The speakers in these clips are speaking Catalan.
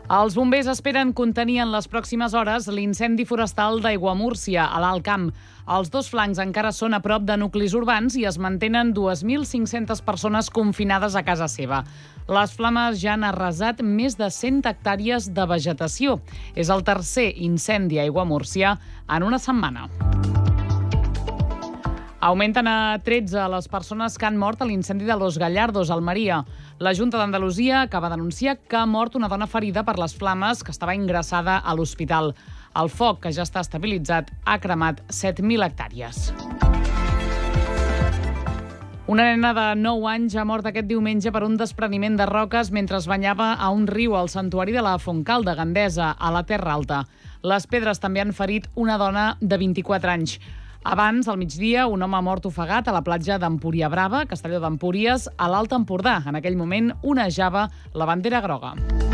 Els bombers esperen contenir en les pròximes hores l'incendi forestal d'Aiguamúrcia, a l'Alt Camp. Els dos flancs encara són a prop de nuclis urbans i es mantenen 2.500 persones confinades a casa seva. Les flames ja han arrasat més de 100 hectàrees de vegetació. És el tercer incendi a Aiguamúrcia en una setmana. Augmenten a 13 les persones que han mort a l'incendi de Los Gallardos, a Almeria. La Junta d'Andalusia acaba d'anunciar que ha mort una dona ferida per les flames que estava ingressada a l'hospital. El foc, que ja està estabilitzat, ha cremat 7.000 hectàrees. Una nena de 9 anys ha mort aquest diumenge per un despreniment de roques mentre es banyava a un riu al santuari de la Fontcal de Gandesa, a la Terra Alta. Les pedres també han ferit una dona de 24 anys. Abans, al migdia, un home ha mort ofegat a la platja d'Empúria Brava, Castelló d'Empúries, a l'Alt Empordà. En aquell moment, onejava la bandera groga.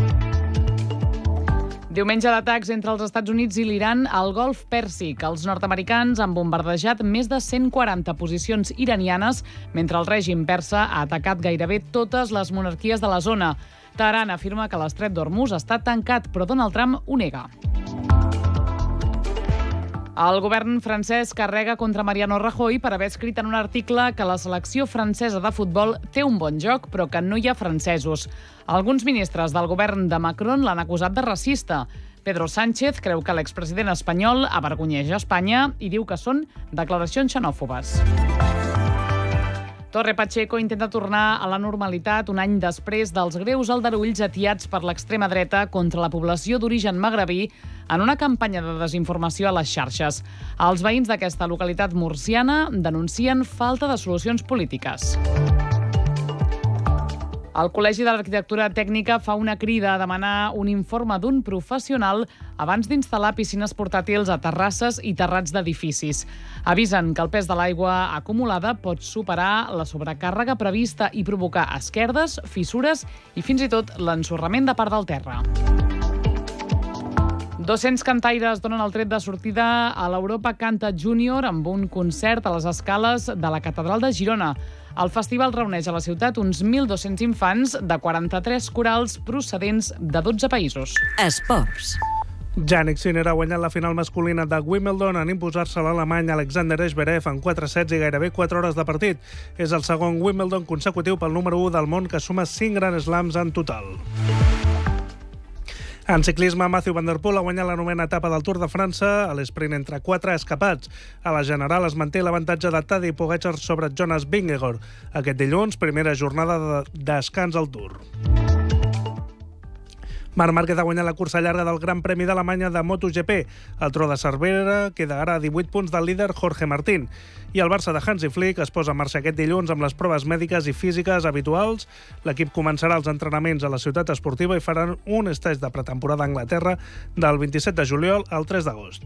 Diumenge d'atacs entre els Estats Units i l'Iran al Golf Pèrsic. Els nord-americans han bombardejat més de 140 posicions iranianes, mentre el règim persa ha atacat gairebé totes les monarquies de la zona. Teheran afirma que l'estret d'Hormuz està tancat, però Donald Trump ho nega. El govern francès carrega contra Mariano Rajoy per haver escrit en un article que la selecció francesa de futbol té un bon joc, però que no hi ha francesos. Alguns ministres del govern de Macron l'han acusat de racista. Pedro Sánchez creu que l'expresident espanyol avergonyeja Espanya i diu que són declaracions xenòfobes. Torre Pacheco intenta tornar a la normalitat un any després dels greus aldarulls atiats per l'extrema dreta contra la població d'origen magrebí en una campanya de desinformació a les xarxes. Els veïns d'aquesta localitat murciana denuncien falta de solucions polítiques. El Col·legi de l'Arquitectura Tècnica fa una crida a demanar un informe d'un professional abans d'instal·lar piscines portàtils a terrasses i terrats d'edificis. Avisen que el pes de l'aigua acumulada pot superar la sobrecàrrega prevista i provocar esquerdes, fissures i fins i tot l'ensorrament de part del terra. 200 cantaires donen el tret de sortida a l'Europa Canta Júnior amb un concert a les escales de la Catedral de Girona. El festival reuneix a la ciutat uns 1.200 infants de 43 corals procedents de 12 països. Esports. Jannik Sinner ha guanyat la final masculina de Wimbledon en imposar-se a l'alemany Alexander Zverev en 4 sets i gairebé 4 hores de partit. És el segon Wimbledon consecutiu pel número 1 del món, que suma 5 Grand Slams en total. En ciclisme, Mathieu Van Der Poel ha guanyat la 9ª etapa del Tour de França a l'esprint entre 4 escapats. A la general es manté l'avantatge de Tadej Pogačar sobre Jonas Vingegaard. Aquest dilluns, primera jornada de descans al Tour. Marc Márquez ha guanyat la cursa llarga del Gran Premi d'Alemanya de MotoGP. El tro de Cervera queda ara a 18 punts del líder Jorge Martín. I el Barça de Hansi Flick es posa en marxa aquest dilluns amb les proves mèdiques i físiques habituals. L'equip començarà els entrenaments a la ciutat esportiva i faran un estatge de pretemporada a Anglaterra del 27 de juliol al 3 d'agost.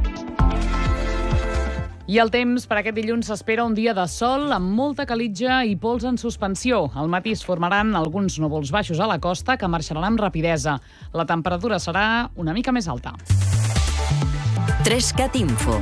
I el temps per aquest dilluns s'espera un dia de sol amb molta calitja i pols en suspensió. Al matí es formaran alguns núvols baixos a la costa que marxaran amb rapidesa. La temperatura serà una mica més alta. 3CAT Info.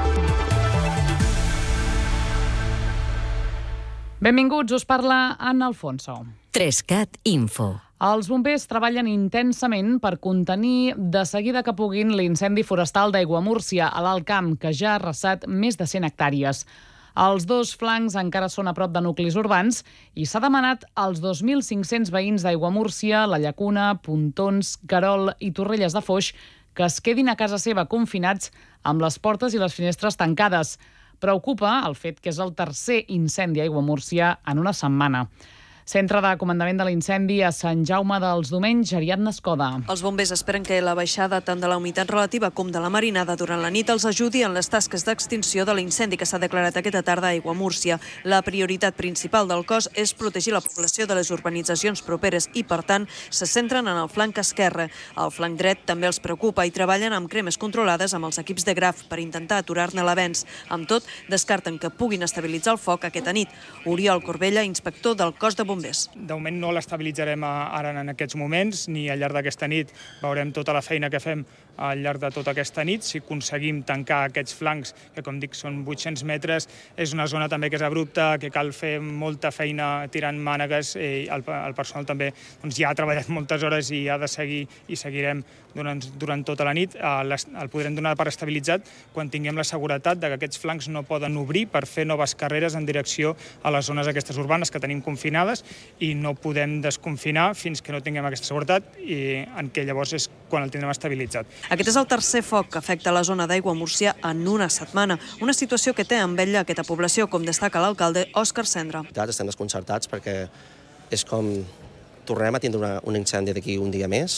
Benvinguts, us parla Anna Alfonso. 3CAT Info. Els bombers treballen intensament per contenir de seguida que puguin l'incendi forestal d'Aiguamúrcia, a l'Alt Camp, que ja ha arrasat més de 100 hectàrees. Els dos flancs encara són a prop de nuclis urbans i s'ha demanat als 2.500 veïns d'Aiguamúrcia, La Llacuna, Pontons, Querol i Torrelles de Foix que es quedin a casa seva confinats amb les portes i les finestres tancades. Preocupa el fet que és el tercer incendi a Aiguamúrcia en una setmana. Centre de Comandament de l'Incendi a Sant Jaume dels Domenys, Ariadna Escoda. Els bombers esperen que la baixada tant de la humitat relativa com de la marinada durant la nit els ajudi en les tasques d'extinció de l'incendi que s'ha declarat aquesta tarda a Aiguamúrcia. La prioritat principal del cos és protegir la població de les urbanitzacions properes i, per tant, se centren en el flanc esquerre. El flanc dret també els preocupa i treballen amb cremes controlades amb els equips de Graf per intentar aturar-ne l'avenç. Amb tot, descarten que puguin estabilitzar el foc aquesta nit. Oriol Corbella, inspector del cos de bombers. De moment no l'estabilitzarem ara en aquests moments, ni al llarg d'aquesta nit. Veurem tota la feina que fem al llarg de tota aquesta nit. Si aconseguim tancar aquests flancs, que com dic són 800 metres, és una zona també que és abrupta, que cal fer molta feina tirant mànegues. El personal també ja ha treballat moltes hores i ha de seguir i seguirem durant tota la nit. El podrem donar per estabilitzat quan tinguem la seguretat que aquests flancs no poden obrir per fer noves carreres en direcció a les zones aquestes urbanes que tenim confinades, i no podem desconfinar fins que no tinguem aquesta seguretat, i en què llavors és quan el tindrem estabilitzat. Aquest és el tercer foc que afecta la zona d'Aiguamúrcia en una setmana, una situació que té en vetlla aquesta població, com destaca l'alcalde Òscar Cendra. Estem desconcertats perquè és com tornem a tindre un incendi d'aquí un dia més.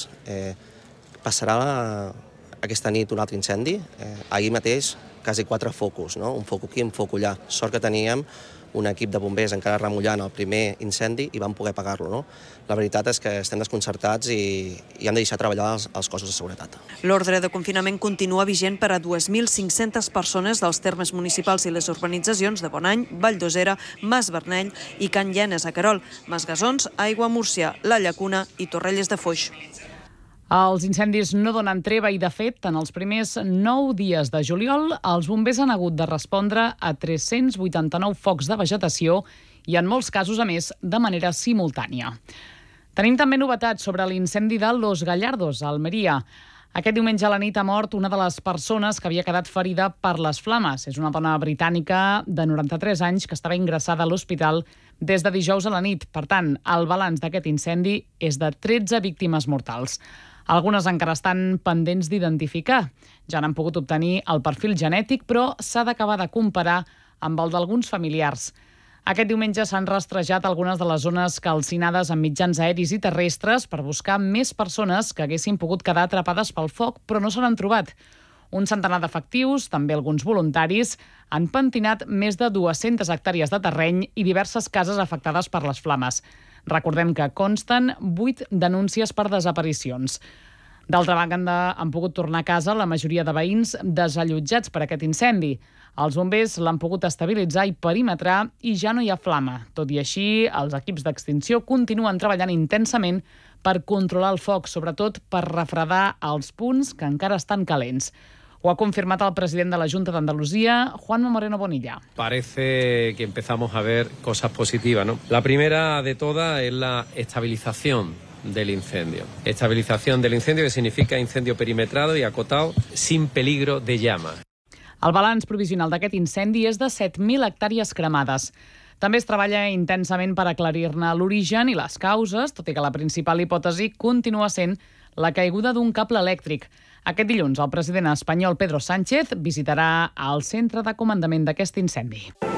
Passarà aquesta nit un altre incendi. Ahir mateix quasi 4 focus, no? Un foc aquí, un foc allà. Sort que teníem un equip de bombers encara remullant el primer incendi i vam poder apagar-lo, no? La veritat és que estem desconcertats i hem de deixar treballar els cossos de seguretat. L'ordre de confinament continua vigent per a 2.500 persones dels termes municipals i les urbanitzacions de Bonany, Vall d'Osera, Mas Vernell i Can Llenes a Querol, Masgasons, Aiguamúrcia, La Llacuna i Torrelles de Foix. Els incendis no donen treva i, de fet, en els primers 9 dies de juliol, els bombers han hagut de respondre a 389 focs de vegetació i, en molts casos, a més, de manera simultània. Tenim també novetats sobre l'incendi de Los Gallardos, a Almeria. Aquest diumenge a la nit ha mort una de les persones que havia quedat ferida per les flames. És una dona britànica de 93 anys que estava ingressada a l'hospital des de dijous a la nit. Per tant, el balanç d'aquest incendi és de 13 víctimes mortals. Algunes encara estan pendents d'identificar. Ja n'han pogut obtenir el perfil genètic, però s'ha d'acabar de comparar amb el d'alguns familiars. Aquest diumenge s'han rastrejat algunes de les zones calcinades amb mitjans aeris i terrestres per buscar més persones que haguessin pogut quedar atrapades pel foc, però no se n'han trobat. Un centenar d'efectius, també alguns voluntaris, han pentinat més de 200 hectàrees de terreny i diverses cases afectades per les flames. Recordem que consten 8 denúncies per desaparicions. D'altra banda, han pogut tornar a casa la majoria de veïns desallotjats per aquest incendi. Els bombers l'han pogut estabilitzar i perimetrar i ja no hi ha flama. Tot i així, els equips d'extinció continuen treballant intensament per controlar el foc, sobretot per refredar els punts que encara estan calents. Ho ha confirmat el president de la Junta d'Andalusia, Juanma Moreno Bonilla. Parece que empezamos a ver cosas positivas, ¿no? La primera de todas es la estabilización del incendio. Estabilización del incendio, que significa incendio perimetrado y acotado sin peligro de llamas. El balanç provisional d'aquest incendi és de 7.000 hectàrees cremades. També es treballa intensament per aclarir-ne l'origen i les causes, tot i que la principal hipòtesi continua sent la caiguda d'un cable elèctric. Aquest dilluns, el president espanyol Pedro Sánchez visitarà el centre de comandament d'aquest incendi.